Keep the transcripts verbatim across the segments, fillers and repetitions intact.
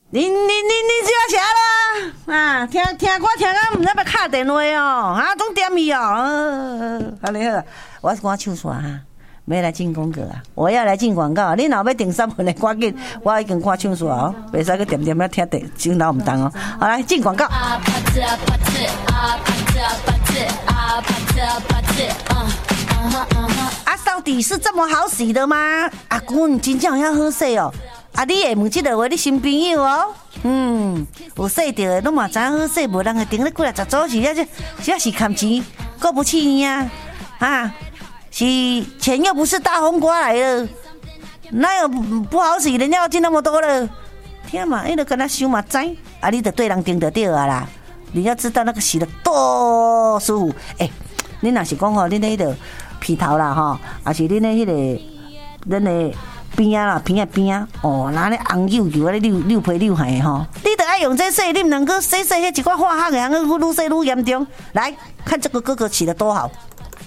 你你你你这啥啦？啊，听听歌听啊，唔知要敲电话哦，啊，总点伊哦。好嘞好，我是歌唱线哈，要来进广告啊！我要来进广告，你若要订三份的赶紧，我已经歌唱线哦，袂使去点点要听第真老唔当哦。好来进广告。啊，到底是这么好洗的吗？阿姑，你真正要好洗哦。啊，你会问这个话，你新朋友哦，嗯，有洗到的，拢嘛知影好洗，无人会顶咧过来十组是，这这是砍钱，过不去呀，啊，是钱又不是大风刮来的，哪有不好洗？人家要进那么多了，天嘛，你都跟他想嘛知，啊，你得对人盯得到啊啦，你要知道那个洗的多舒服，哎、欸，你若是讲吼，你那个皮头啦哈，还是你那迄个，咱的。边啊啦，边啊边啊，哦，那咧红油油啊，咧溜溜皮溜海吼，你得爱用这洗，你唔能够洗洗迄一块化学的，通愈洗愈严重。来看这个哥哥洗的多好，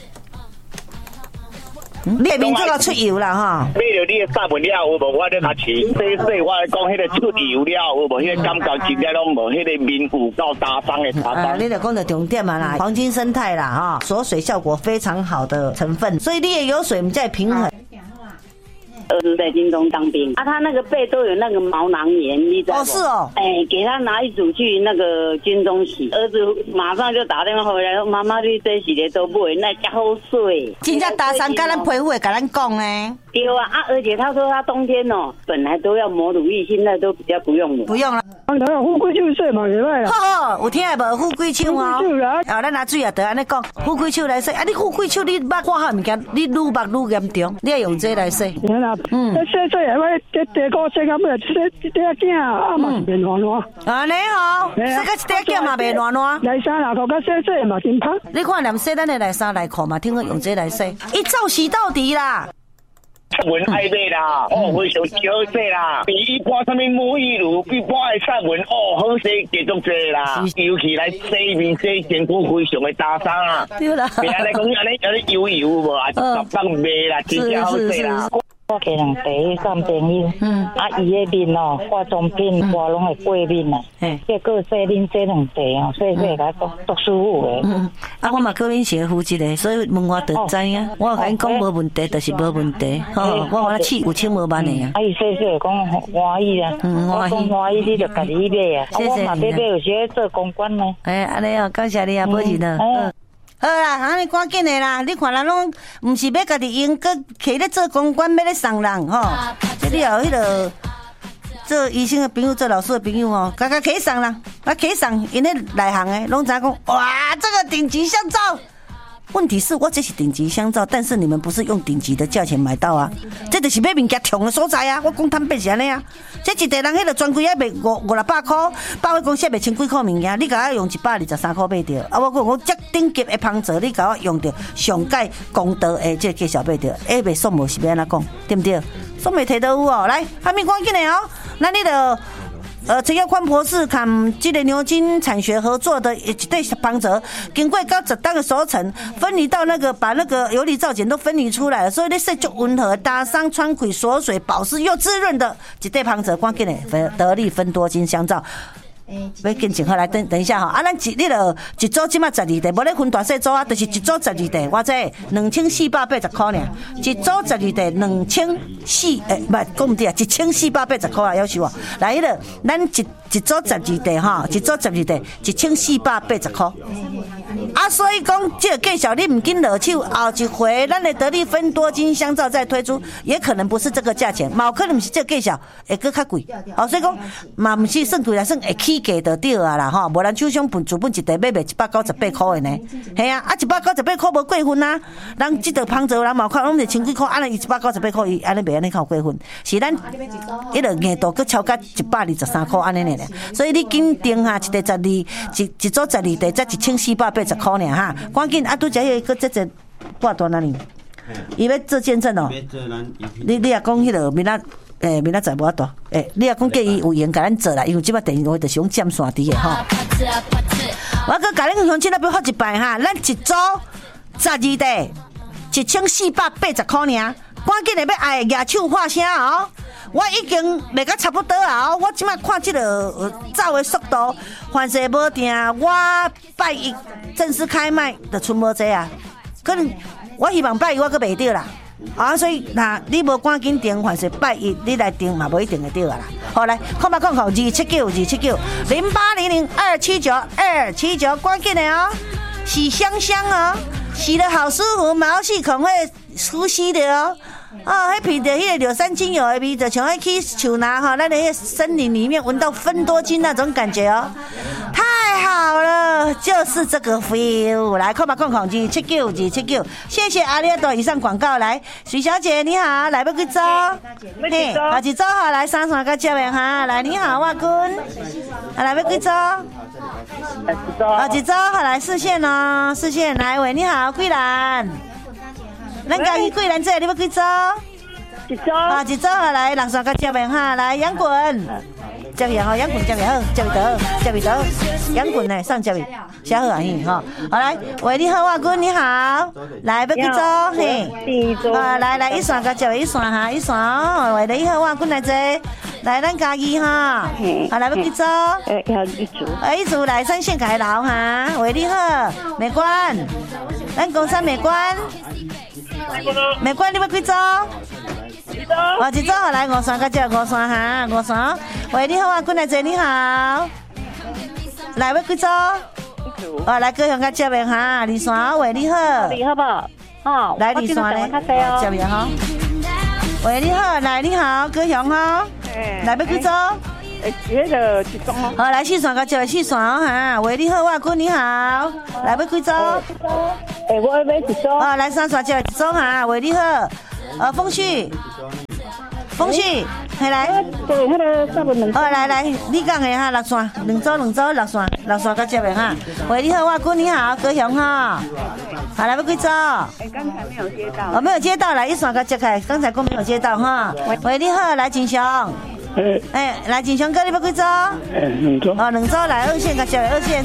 嗯、你的面这个出油啦哈。 买着你的散文了有无？我咧甲洗洗洗，我讲迄个出油了有无？迄个感觉真正拢无，迄个面有够打伤的打伤。 啊，你著讲到重点嘛啦，黄金生态啦哈，锁水效果非常好的成分，所以你的油水在平衡。 儿子在军中当兵啊，他那个背都有那个毛囊炎，你知道吗？ 哦，是哦。 哎、欸，给他拿一组去那个军中洗，儿子马上就打电话回来说：“妈妈，你这洗的都不会，那家好水。” 真正打伤，甲咱皮肤会甲咱讲呢。 对啊，啊，而且他说他冬天哦，本来都要抹乳液，现在都比较不用了。 不用了。 啊，富贵手洗嘛，袂歹啦。 好，有听无？富贵手哦。富贵手啦。啊，咱拿水也得安尼讲，富贵手来洗。啊，你富贵手你捌看好物件，你愈捌愈严重，你要用这来洗。 嗯。洗洗下，我地地沟洗到尾，洗一块囝啊嘛是变软软。 安尼吼，洗到一块囝嘛变软软。 内衫内裤甲洗洗嘛真芳。 你看连洗咱的内衫内裤嘛，听讲用这来洗，一罩洗到底啦。 散文爱买啦，哦，非常之好洗啦，比一般什么沐浴乳，比般的散文哦好洗继续济啦，尤其来洗面洗身躯非常的打伤啊。对啦，别安尼讲安尼安尼油油无，啊，十放卖啦，真正好洗啦。 我给人第一送朋友，嗯，啊，伊的面哦，化妆品我拢会过面啦，嗯，结果洗恁这两地哦，洗洗甲足足舒服的。嗯， 啊，我嘛跟恁学夫一个，所以问我就知影，我有甲因讲无问题，就是无问题，吼，我我试有千无万的啊。 啊，伊洗洗讲欢喜啊，嗯，我讲欢喜，你就家己买啊，我嘛买买有些做公关呢。 哎，安尼哦，感谢你啊，宝琴啊。好啦，安尼赶紧的啦！你看人拢唔是要家己用，搁摕咧做公关，要咧送人吼。这你有迄个做医生的朋友，做老师的朋友哦，家家摕送人，啊摕送，因咧内行的拢知讲，哇，这个顶级香皂。问题是我这是顶级香皂，但是你们不是用顶级的价钱买到啊，这就是买物件穷的所在啊！我讲坦白是安尼啊，这一个人迄个专柜要卖五五六百块，百货公司卖千几块物件，你甲我用一百二十三块买着，啊！我讲我这顶级的芳泽，你甲我用着上盖公道的这个价钱买着，下袂送无是要安怎讲，对不对？送袂摕到有哦，来，还没赶紧的哦，那你的。呃，陈耀宽博士跟这个牛津产学合作的一对芳泽，经过高十档的熟成，分离到那个把那个游离皂碱都分离出来了，所以你洗足温和、打伤、穿溃、锁水、保湿又滋润的一对芳泽，赶紧的得力芬多精香皂。要跟前好来等等一下哈，啊，咱一你著一组即马十二地，无咧分大细组啊，就是一组十二地，我这两千四百八十块呢，一组十二地两千四，诶，不，讲唔对啊，一千四百八十块啊，要求啊，来迄个，咱一一组十二地哈，一组十二地一千四百八十块。啊，所以讲这个介绍你唔紧落手，后一回咱的得力芬多精香皂再推出，也可能不是这个价钱，嘛有可能是这个介绍会更较贵。哦，所以讲嘛唔是算贵啦，算会起价就对啊啦吼，无咱手上本主本一地买卖一百九十八块的呢，系啊，啊一百九十八块无过分啊，咱这个芳泽人嘛看，拢是千几块，安尼一百九十八块，伊安尼袂安尼靠过分，是咱迄个硬度佫超过一百二十三块安尼呢，所以你紧订哈，一地十二，一一组十二地才一千四百八十块呢哈，赶紧啊，拄只迄个佫这这挂单哪里？伊要做见证哦，你你也讲迄个明仔。诶，明仔载无法度。诶，你若讲叫伊有闲甲咱做啦，因为即摆电话就是用占线伫诶吼。我搁甲恁乡亲那边发一摆哈，咱一组十二地，一千四百八十块尔，赶紧的要爱举手画声哦。 我已经袂到差不多啊！我即摆看即个走的速度，凡是无定，我拜一正式开卖就剩无济啊。可能我希望拜一我阁袂到啦。啊，所以那你无赶紧订，凡是拜一你来订嘛，无一定会到啊啦。好来，空八空空二七九二七九零八零零二七九二七九，赶紧的哦，洗香香哦，洗得好舒服，毛细孔会呼吸的哦。哦，迄闻着迄个柳杉精油的味，就像迄去树拿哈，咱那个森林里面闻到芬多精那种感觉哦，太好了，就是这个 feel。来，空八空空二七九二七九，谢谢阿里阿多。以上广告来，徐小姐你好，来要几组？嘿，好几组好，来三三个接的哈，来你好，外君，来要几组？好几组好，来四线哦，四线来喂，你好，桂兰。咱家己桂兰这你要几组？ 一组。 啊，一组好来，六三个接的哈，来杨滚。接伊吼，杨棍接伊好，接伊倒，接伊倒，杨棍呢上接伊，小好阿姨哈。好来，喂你好，外君你好，来要几组？嘿，啊来来一线个接一线哈，一线哦，喂你好，外君来坐，来咱家己哈，好来要几组？ 诶，要一组。 哎，一组来三线开楼哈，喂你好，美官，咱公山美官，美官你要几组？哦，一组好来五线个接五线哈，五线。喂，你好啊，君来姐你好，来要几组？哦，来高雄个接的哈，二线。喂，你好， 你好不好？哦， 来二线咧，接的哈。喂，你好，来你好，高雄哈，来要几组？ 诶，迄个一组。 好，来四线个接四线哦哈。喂，你好，外君你好，来要几组？ 诶，我要一组。 哦，来三线接一组哈。喂，你好，呃，风旭。风旭，系来， 对，迄个三分两。 哦，来来，你讲的哈，六线，两组两组六线，六线个接的哈。喂，你好，外君你好，高雄哈，好来要几组？ 哎，刚才没有接到。 哦，没有接到，来一线个接开，刚才讲没有接到哈。喂，你好，来金雄。 诶， 哎，来金雄哥，你要几组？ 诶，两组。 哦，两组来二线个接的二线。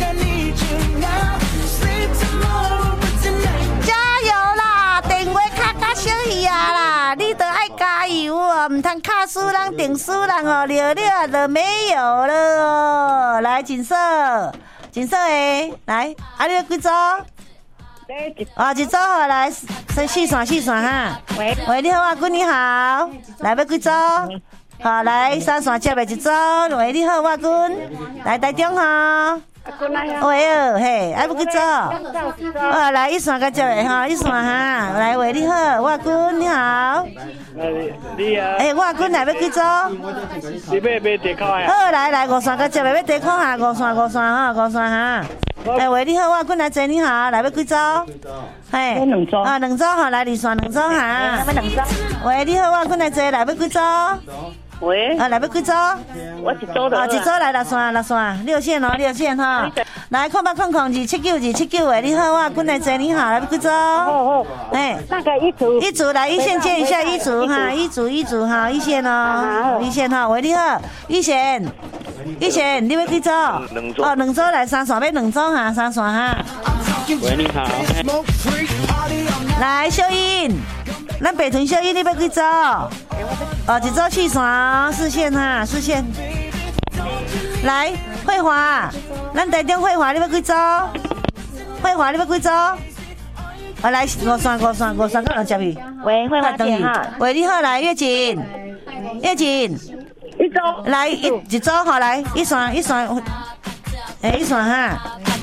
加油啦！电话卡卡小气啊啦！你得爱加油哦，唔通卡输人定输人哦，了了就没有了哦。来，锦色，锦色诶，来，啊你要几组？啊，一组好来，先四线四线哈。喂，喂，你好啊，君你好，来要几组？好来，三线接的一组。喂，你好，我君，来台中哈。喂哦，嘿，爱要几组？哦，来一线个接的哈，一线哈。来，喂，你好，我君你好。 你啊？ 诶，我君来要几组？ 你要买地口啊？ 好，来来五线个接的要地口哈，五线五线哈，五线哈。哎，喂，你好，我君来坐你好，来要几组？嘿， 两组。 啊，两组哈，来二线两组哈。 两组。 喂，你好，我君来坐，来要几组？ 喂， 啊，来要几组？ 我一组的。 啊，一组来六线，六线，六线哦，六线哈。来，空八空空二七九二七九喂，你好，我君来坐，你好，来要几组？ 好好。 哎， 那个一组。 一组来一线接一下一组哈，一组一组哈，一线哦，一线哈，喂，你好，一线，一线，你要几组？ 两组。 哦，两组来三线，要两组哈，三线哈。 喂，你好。 来，秀英，咱北屯秀英，你要几组？哦，一组四线，四线哈，四线。来，慧华，咱台中慧华，你要几组？慧华，你要几组？啊，来五线，五线，五线，到两接去。 喂，慧华姐哈。 喂，你好，来月锦，月锦， 一组。 来一一组好，来一线一线，哎，一线哈。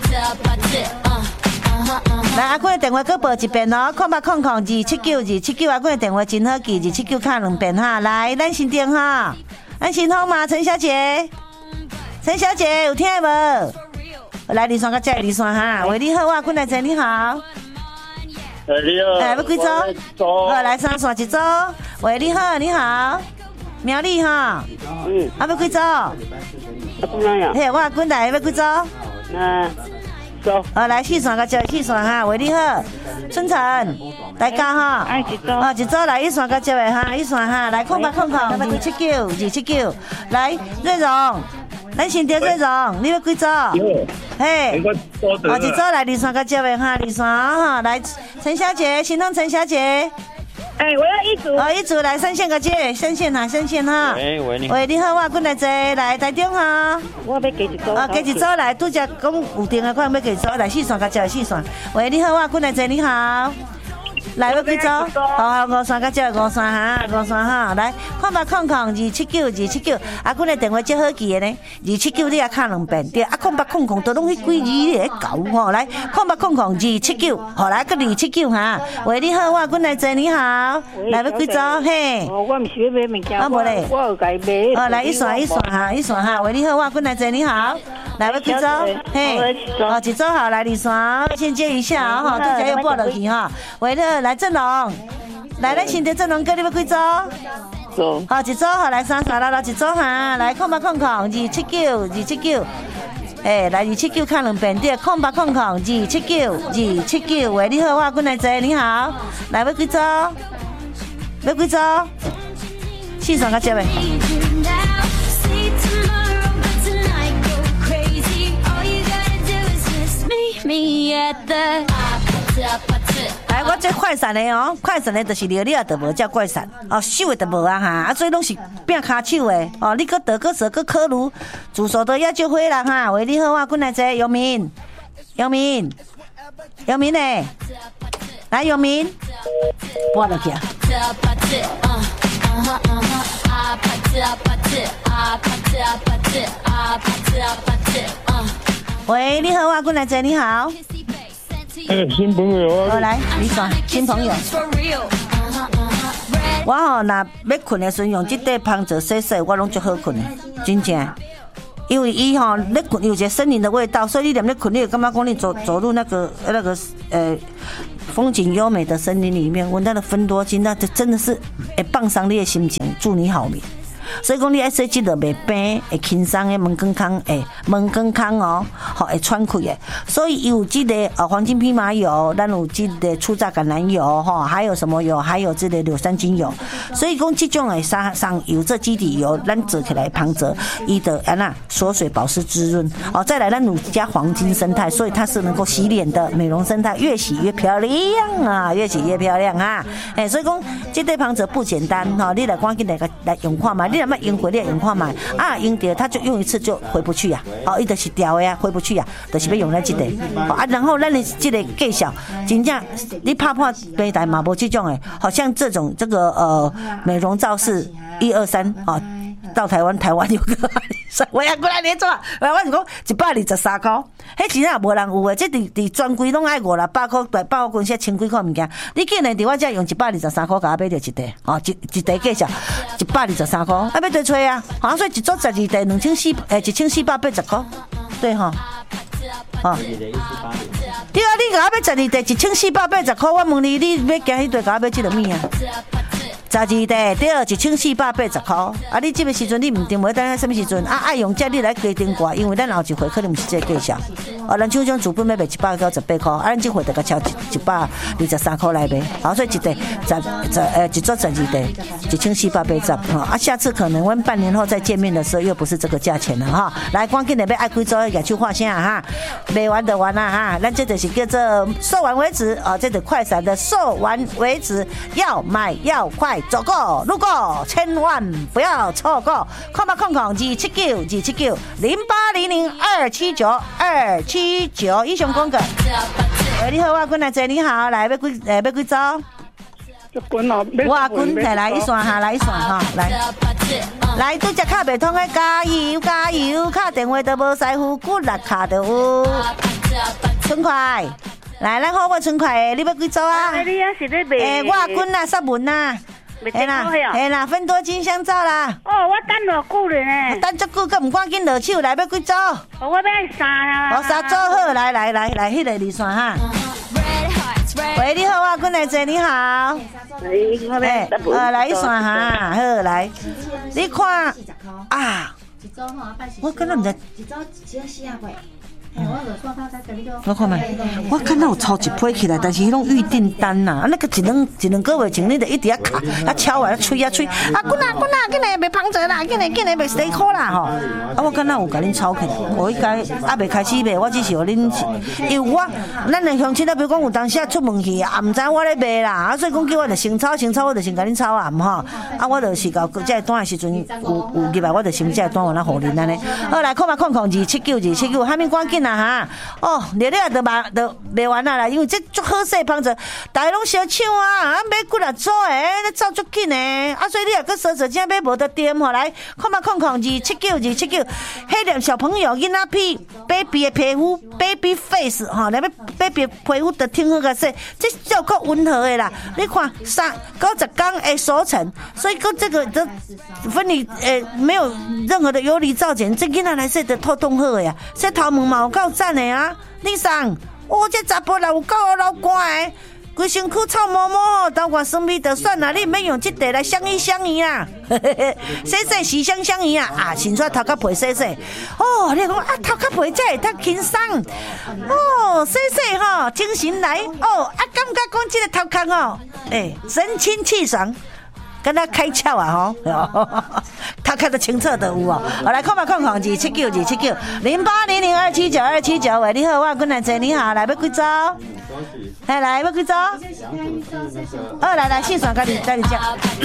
来，阿君的电话搁报一遍哦，空八空空二七九二七九，阿君的电话真好记，二七九卡两遍哈。来，咱新店哈，咱新通嘛，陈小姐，陈小姐有听无？来，二线个接二线哈。喂，你好，我君来坐，你好。 呃，你好。 哎，要几组？好，来三线一组。喂，你好，你好，苗栗哈。嗯。啊，要几组？啊， 不然呀。 嘿，我君来要几组？ 嗯。 好，来四线个接四线哈，喂你好，春晨，大家哈， 哎一组， 哦一组来一线个接的哈，一线哈，来空八空空二七九二七九，来瑞荣，咱先调瑞荣，你要几组？嘿，哦一组来二线个接的哈，二线哈，来陈小姐，新通陈小姐， 哎，我要一组。 哦，一组来三线个姐，三线哈，三线哈。 喂喂，你喂，你好，我过来坐，来台中哈。 我要加一组。 啊，加一组来，拄则讲有订的，看要加一组来四线，甲接四线。喂，你好，我过来坐，你好。来要几组？好，五线甲接五线哈，五线哈。来，看吧，空空二七九二七九，啊，阮的电话最好记的呢，二七九你也敲两遍，对，啊，空吧空空都拢迄几字你咧搞吼，来，空吧空空二七九，好来个二七九哈。喂，你好，我过来坐，你好，来要几组？嘿。 哦，我毋是要买物件， 啊，无咧， 我有家买。 哦，来一线一线哈，一线哈。喂，你好，我过来坐，你好，来要几组？嘿，哦，一组好，来二线，先接一下哈，拄则又拨落去哈。喂，来郑龙，来咱新的郑龙哥，你要几组？ 组。 好，一组好，来三三六六一组哈，来空八空空二七九二七九，哎，来二七九看两遍对，空八空空二七九二七九。喂，你好，我过来坐，你好，来要几组？要几组？四线甲接呗。来，我这快闪的哦，快闪的就是料料都无叫快闪哦，手的都无啊哈，啊所以拢是变卡手的哦。你搁德搁蛇搁科卢，住所都要就会人哈。喂，你好，我过来坐，永明，永明，永明呢？来，永明，拨落去啊。喂，你好，我过来坐，你好。 哎，新朋友啊！ 我来，你说新朋友。我吼，若要困的时阵用这块芳泽洗洗，我拢足好困的，真正。因为伊吼，咧困有一个森林的味道，所以你连咧困，你会感觉讲你走走入那个那个呃风景优美的森林里面，闻到了芬多精，那这真的是会放松你的心情，祝你好眠。所以讲你爱洗这个袂病，会轻松的门更康，诶，门更康哦，好会喘气的。所以有这个呃黄金蓖麻油，咱有这个初榨橄榄油哈，还有什么油？还有这个柳杉精油。所以讲这种的上上油这基底油，咱做起来旁泽，伊的安那锁水保湿滋润哦。再来咱有加黄金生态，所以它是能够洗脸的美容生态，越洗越漂亮啊，越洗越漂亮啊。诶，所以讲这对旁泽不简单哈，你来赶紧来个来用看嘛。你若要用过，你用看嘛，啊，用掉它就用一次就回不去呀、啊，哦，伊就是掉的呀，回不去呀、啊，就是要用咱这个，哦、啊，然后咱的这个介绍，真正你拍拍平台嘛，无这种诶，好像这种这个呃美容造势一二三啊。到台湾，台湾有个，我也过来连做，我是讲一百二十三块，迄真正无人有诶，这伫伫专柜拢爱五六百块，大百块些千几块物件，你竟然伫我遮用一百二十三块，甲我买着一袋，哦，一一袋介绍一百二十三块，啊，要对吹啊，好，所以一组十二袋两千四，诶，一千四百八十块，对吼，哦，对啊，你甲我买十二袋一千四百八十块，我问你，你要惊迄袋甲我买即落物啊？十二袋对，一千四百八十块。啊，你这个时阵你唔定袂等什么时阵啊？爱用这你来加定挂，因为咱后一回可能唔是这个价钱。哦，咱像种主本要卖一百九十八块，啊，咱这回得个超一百二十三块来卖。好，所以一袋十十呃一组十二袋，一千四百八十。哈，啊，下次可能我们半年后再见面的时候，又不是这个价钱了哈。来，赶紧的要爱几组野手画声哈，卖完就完啦哈。咱这就是叫做售完为止啊，这个快闪的售完为止，要买要快。走过路过，千万不要错过！空吧空空二七九二七九零八零零二七九二七九，英雄公哥。喂，你好，我君来坐，你好，来要几诶要几组？我君来来一算哈，来一算哈，来来，拄只卡袂通的加油加油，卡电话都无师傅，骨力卡就有。春快，来，咱好我春快诶，你要几组啊？ 你也是咧卖？ 诶，我君啦，十文啦。嘿啦，嘿啦，芬多精香皂啦。 哦，我等偌久了呢。 等足久，佮唔赶紧落手来，要几组？ 我要三啊。 我三组好，来来来来，迄个二线哈。喂，你好啊，君来坐，你好。哎，呃，来一线哈，好来。你看啊，我刚刚唔知。一组只四啊块。 我看卖，我看到有抽一批起来，但是迄种预订单呐，啊那个一两一两个月前你就一直啊卡啊敲啊吹啊吹，啊滚啊滚啊，今日卖芳泽啦，今日今日卖西裤啦吼，啊我看到有甲恁抽起来，我应该还未开始卖，我只是互恁，因为我咱的乡亲啊，比如讲有当时啊出门去啊，毋知我咧卖啦，啊所以讲叫我就先抽先抽，我就先甲恁抽啊，吼，啊我就是到这单的时阵有有入来，我就先这单完啊互恁安尼，好来看嘛看看二七九二七九，还没赶紧啊哈。哦，热热就卖就卖完啦啦，因为这足好势芳泽，大家拢小抢啊，啊买几若组诶，咧走足紧诶，啊所以你若搁踅踅只买无得掂吼，来看嘛看看二七九二七九，迄粒小朋友囡仔皮 baby 诶皮肤 baby face 吼，来要 baby 皮肤得挺好个说，这叫够温和诶啦，你看三九十天会熟成，所以跟这个的分离诶没有任何的游离造碱，这囡仔来说得透通好诶啊，这头毛嘛有够赞诶啊！你送，我这查甫人有够老乖诶，规身躯臭毛毛吼，头发生味就算啦，你免用这块来相依相依啦，洗洗时相相依啊！啊，先出头壳皮洗洗，哦，你讲啊头壳皮才会较轻松，哦，洗洗吼，精神来，哦，啊，感觉讲这个头壳吼，诶、欸，神清气爽。跟他开窍啊吼，他开的清澈的有哦。好来看嘛看看二七九二七九零八零零二七九二七九喂，你好，我滚来坐，你好，来要几组？来来要几组？哦，来来细算，赶紧赶紧讲。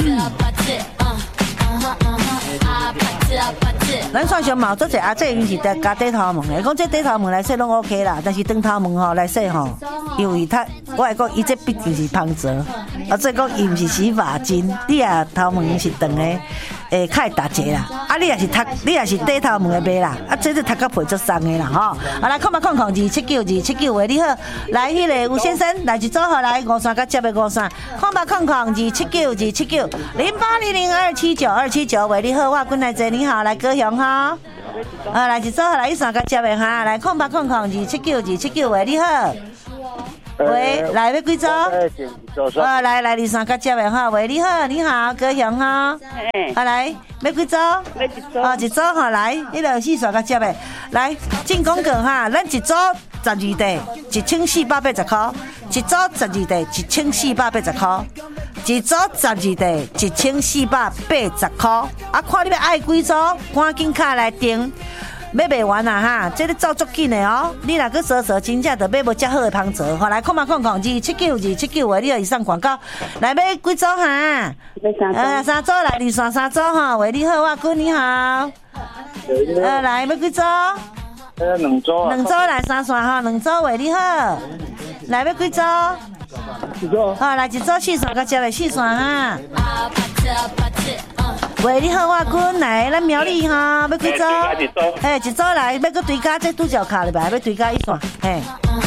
咱算上嘛，做者阿姐因是在加底头毛的，讲这底头毛来说拢 OK 啦，但是长头毛吼来说吼，因为他我来讲，伊这毕竟是芳泽，啊，所以讲伊毋是洗发精，你啊头毛是长的，诶，较会打结啦，啊，你也是头，你也是底头毛的卖啦，啊，这是头壳皮做松的啦吼，啊，来看嘛看看二七九二七九喂，你好，来迄个吴先生来一组好来五三甲接的五三，看嘛看看二七九二七九零八零零二七九二七九喂，你好，我滚来坐，你好，来高雄哈。啊，来一组好来，一三甲接的哈，来看吧看看二七九二七九喂，你好。喂，来要几组？啊，来来二三甲接的哈，喂，你好，你好，高雄哈。啊，来要几组？啊，一组哈，来，迄个四三甲接的，来进广告哈，咱一组十二地，一千四百八十块；一组十二地，一千四百八十块；一组十二地，一千四百八十块。啊，看你要爱几组，赶紧卡来订。要卖完啊哈，这个走足紧的哦！你若去踅踅，真正就买无遮好的芳泽。好来看嘛看看，二七九二七九的，你以上广告来买几组哈？呃，三组来，二三三组哈。喂，你好，我姑你好。呃，来要几组？ 呃，两组。 两组来三线哈，两组喂，你好。来要几组？ 一组。 好，来一组四线，甲接来四线哈。喂，你好，我坤来，咱苗栗哈，要几组？哎，一组来，要搁追加这拄脚卡里边，要追加一线，嘿。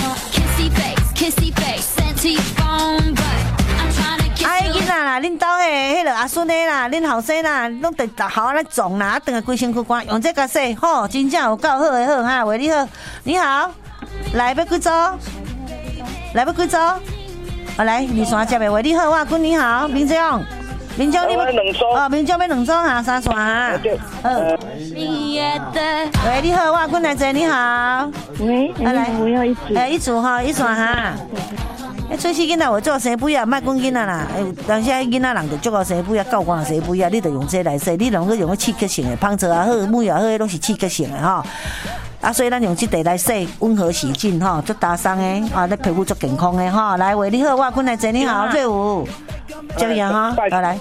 哎，囡仔啦，恁兜诶，迄个阿孙诶啦，恁后生啦，拢得逐校咧种啦，等下规身躯干，用这个洗，吼，真正有够好诶好哈。喂，你好，你好，来要几组？来要几组？我来二三接的，喂，你好，我坤你好，民众。民众你要哦，民众要两组哈，三线哈。嗯。喂，你好，我滚来坐，你好。 喂，来，我要一组。 哎，一组哈，一线哈。哎，最细囡仔我做生肥啊，卖滚囡仔啦。哎，当时囡仔人就做个生肥啊，教官生肥啊，你就用这来洗，你拢去用个刺激性的，芳泽啊好，母也好，拢是刺激性的哈。啊，所以咱用这块来洗，温和洗净哈，做打伤的啊，你皮肤做健康的哈。来，喂，你好，我滚来坐，你好，瑞武。这样哈，好来。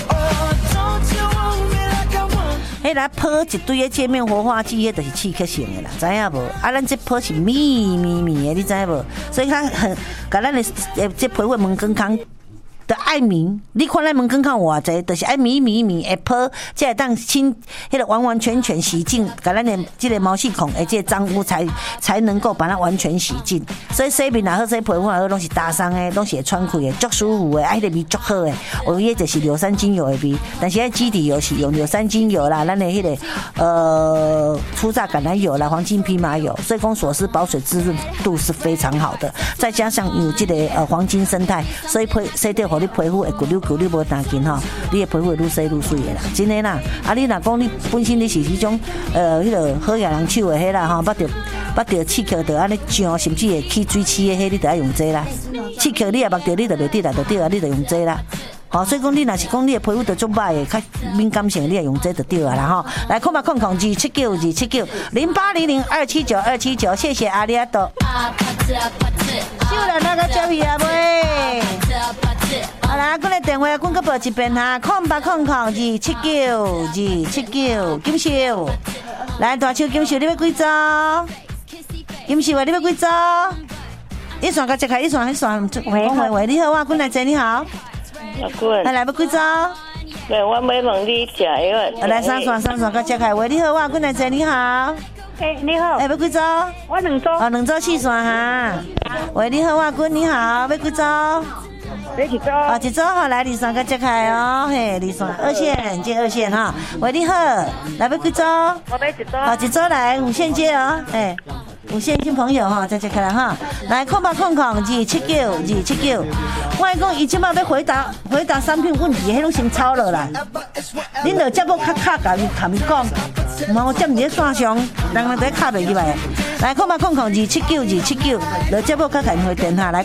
迄来喷一堆的界面活化剂，迄就是刺激性的啦，知影无？啊，咱这喷是密密密的，你知无？所以它很，甲咱的诶这皮肤门健康。的爱民，你看咱门更看偌济，就是爱米米米会泡，才会当清，迄个完完全全洗净，把咱的这个毛细孔诶，这个脏污才才能够把它完全洗净。所以洗面也好，洗皮肤也好，拢是打伤诶，拢是会穿开诶，足舒服诶，啊，迄个味足好诶。我伊就是柳杉精油诶味，但是迄基底油是用柳杉精油啦，咱的迄个呃初榨橄榄油啦，黄金蓖麻油，所以讲锁丝保水滋润度是非常好的。再加上有这个呃黄金生态，所以配洗掉互你皮肤会骨溜骨溜无担紧吼，你的皮肤会愈洗愈水的啦，真的啦。啊，你若讲你本身你是迄种呃，迄个好野人手的迄啦吼，捌着捌着刺客着安尼上，甚至会起水刺的迄，你就要用这啦。刺客你也捌着，你就袂得啦，就对啊，你就用这啦。好，所以讲你若是讲你的皮肤着足歹的，较敏感性，你也用这就对啊啦吼。来，空吧空空二七九二七九零八零零二七九二七九，谢谢阿里阿多。秀兰那个接去啊妹。好啦，过来电话，阮个报一遍哈，空吧空空二七九二七九，金秀。来，大手金秀，你要几组？金秀啊，你要几组？一线甲接开，一线一线，喂喂喂，你好，我滚来姐你好。 阿滚， 来来要几组？ 对，我要问你食药。 来三线三线甲接开，喂你好，我滚来姐你好。 哎，你好。 哎，要几组？ 我两组。 哦，两组四线哈。喂你好，我滚你好，要几组？ 你一组。 哦，一组好，来二线甲接开哦，嘿，二线二线接二线哈。喂你好，来要几组？ 我要一组。 好，一组来五线接哦，哎。有线新朋友哈，再接开来哈，来空吧空空二七九二七九，我讲伊即马要回答回答产品问题，迄拢先抄落来，恁就接要较卡甲伊谈伊讲，唔好我接毋伫线上，人人在卡袂入来。来空吧空空二七九二七九，就接要较甲伊回电话来。